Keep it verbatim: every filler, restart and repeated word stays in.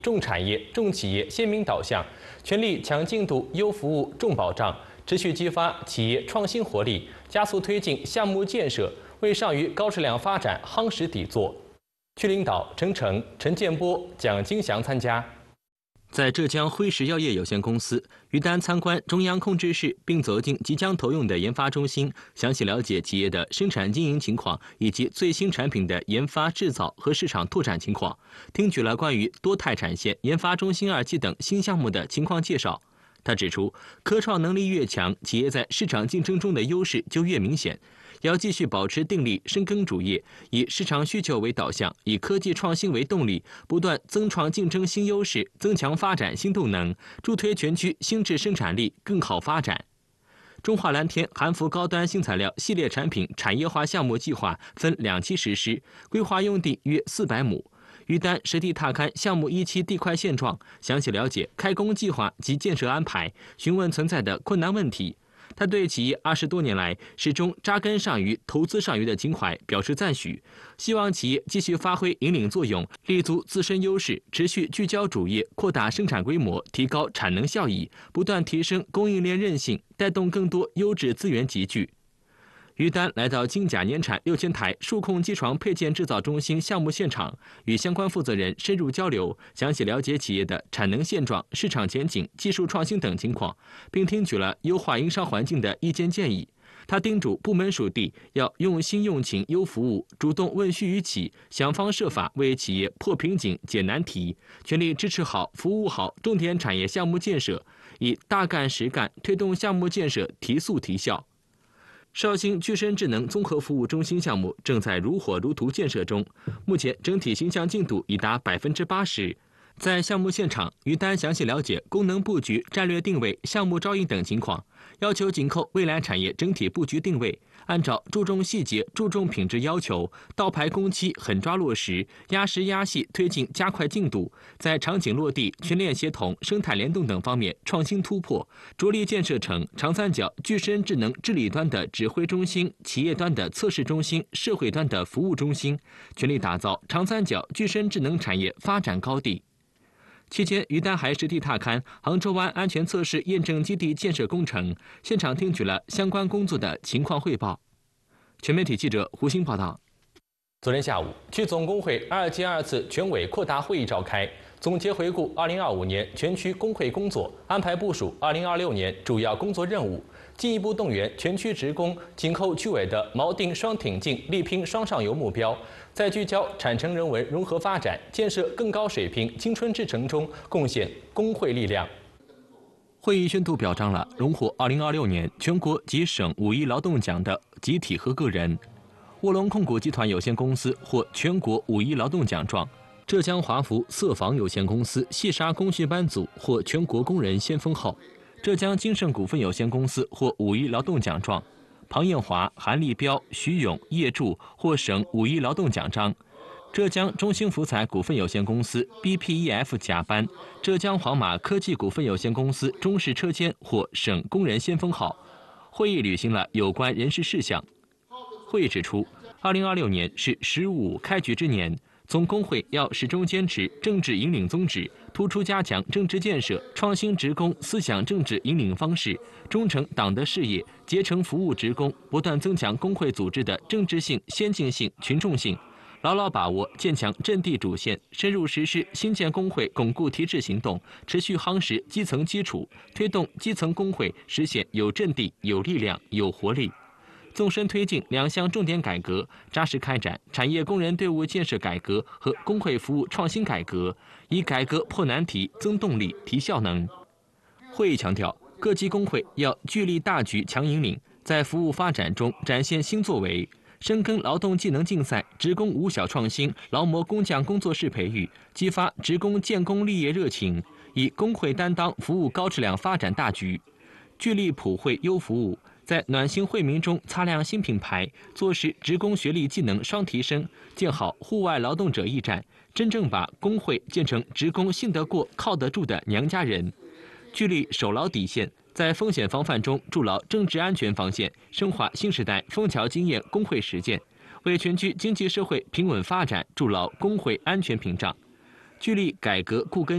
重产业、重企业鲜明导向，全力强进度、优服务、重保障，持续激发企业创新活力，加速推进项目建设，为上虞高质量发展夯实底座。区领导陈诚、陈建波、蒋金祥参加。 在浙江辉石药业有限公司，于丹参观中央控制室，并走进即将投用的研发中心，详细了解企业的生产经营情况以及最新产品的研发、制造和市场拓展情况，听取了关于多态产线研发中心二期等新项目的情况介绍。他指出，科创能力越强，企业在市场竞争中的优势就越明显。 要继续保持定力，深耕主业，以市场需求为导向，以科技创新为动力，不断增创竞争新优势，增强发展新动能，助推全区新质生产力更好发展。中华蓝天含氟高端新材料系列产品产业化项目计划分两期实施，规划用地约四百亩。于丹实地踏勘项目一期地块现状，详细了解开工计划及建设安排，询问存在的困难问题。 他对企业二十多年来始终扎根上虞、投资上虞的情怀表示赞许，希望企业继续发挥引领作用，立足自身优势，持续聚焦主业，扩大生产规模，提高产能效益，不断提升供应链韧性，带动更多优质资源集聚。 于丹来到金甲年产六千台数控机床配件制造中心项目现场，与相关负责人深入交流，详细了解企业的产能现状、市场前景、技术创新等情况，并听取了优化营商环境的意见建议。他叮嘱部门属地要用心用情优服务，主动问需于企，想方设法为企业破瓶颈、解难题，全力支持好、服务好重点产业项目建设，以大干实干推动项目建设提速提效。 绍兴具身智能综合服务中心项目正在如火如荼建设中，目前整体形象进度已达百分之八十。在项目现场，于丹详细了解功能布局、战略定位、项目招引等情况，要求紧扣未来产业整体布局定位，按照注重细节、注重品质要求，倒排工期狠抓落实，压实压细推进加快进度，在场景落地、群链协同、生态联动等方面创新突破，着力建设成长三角具身智能治理端的指挥中心、企业端的测试中心、社会端的服务中心，全力打造长三角具身智能产业发展高地。 期间，于丹还实地踏勘杭州湾安全测试验证基地建设工程，现场听取了相关工作的情况汇报。全媒体记者胡鑫报道。昨天下午，区总工会二届二次全委扩大会议召开，总结回顾二零二五年全区工会工作，安排部署二零二六年主要工作任务，进一步动员全区职工紧扣区委的锚定双挺进、力拼双上游目标。 在聚焦产城人文融合发展、建设更高水平青春之城中，贡献工会力量。会议宣读表彰了荣获二零二六年全国及省五一劳动奖的集体和个人。卧龙控股集团有限公司获全国五一劳动奖状，浙江华福色纺有限公司细纱工序班组获全国工人先锋号，浙江金盛股份有限公司获五一劳动奖状。 庞艳华、韩立彪、徐勇、叶柱获省五一劳动奖章；浙江中兴福彩股份有限公司 B P E F 甲班、浙江黄马科技股份有限公司中式车间获省工人先锋号。会议履行了有关人事事项。会议指出，二零二六年是“十五”开局之年，总工会要始终坚持政治引领宗旨，突出加强政治建设，创新职工思想政治引领方式，忠诚党的事业。 竭诚服务职工，不断增强工会组织的政治性、先进性、群众性，牢牢把握建强阵地主线，深入实施新建工会巩固提质行动，持续夯实基层基础，推动基层工会实现有阵地、有力量、有活力。纵深推进两项重点改革，扎实开展产业工人队伍建设改革和工会服务创新改革，以改革破难题、增动力、提效能。会议强调。 各级工会要聚力大局强引领，在服务发展中展现新作为，深耕劳动技能竞赛、职工五小创新、劳模工匠工作室培育，激发职工建功立业热情，以工会担当服务高质量发展大局，聚力普惠优服务，在暖心惠民中擦亮新品牌，做实职工学历技能双提升，建好户外劳动者驿站，真正把工会建成职工信得过、靠得住的娘家人。 聚力守牢底线，在风险防范中筑牢政治安全防线，深化新时代枫桥经验工会实践，为全区经济社会平稳发展筑牢工会安全屏障。聚力改革固根。